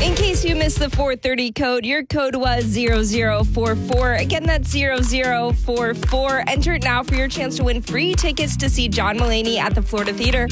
In case you missed the 4:30 code, your code was 0044. Again, that's 0044. Enter it now for your chance to win free tickets to see John Mulaney at the Florida Theater.